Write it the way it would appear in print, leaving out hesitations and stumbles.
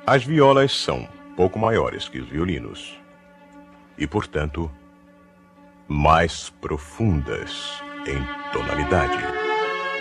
As violas são pouco maiores que os violinos e, portanto, mais profundas em tonalidade.